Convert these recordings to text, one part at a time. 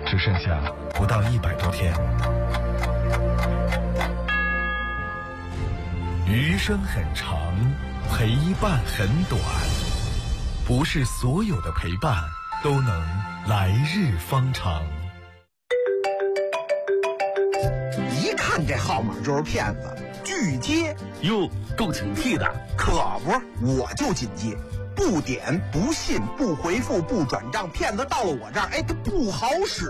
只剩下不到100多天。余生很长，陪伴很短，不是所有的陪伴都能来日方长。 一看这号码就是骗子，拒接。 哟，够警惕的。 可不，我就紧接，不点不信不回复不转账，骗子到了我这儿，他不好使。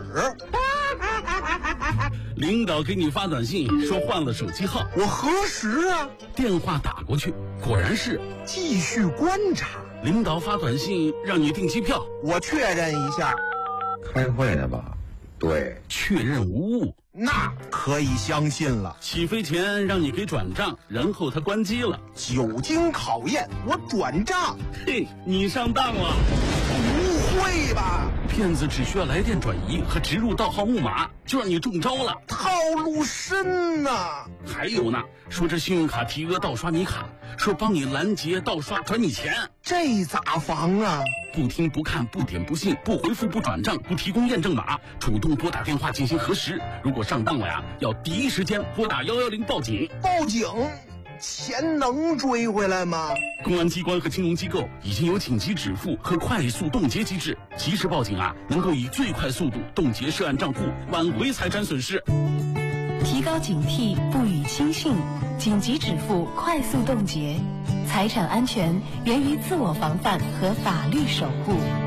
领导给你发短信说换了手机号， 我核实啊， 电话打过去，果然是。 继续观察。 领导发短信让你订机票， 我确认一下。 开会呢吧？对， 确认无误， 那可以相信了。 起飞前让你给转账，然后他关机了。 久经考验，我转账。 嘿，你上当了。 不会吧？ 骗子只需要来电转移和植入盗号木马，就让你中招了。 套路深呐！ 还有呢，说这信用卡提额盗刷你卡，说帮你拦截盗刷转你钱， 这咋防啊？ 不听不看不点不信不回复不转账不提供验证码，主动拨打电话进行核实。如果上当了呀，要第一时间拨打110报警。 报警？钱能追回来吗？ 公安机关和金融机构已经有紧急止付和快速冻结机制，及时报警啊，能够以最快速度冻结涉案账户，挽回财产损失。 提高警惕，不予轻信，紧急止付，快速冻结。财产安全源于自我防范和法律守护。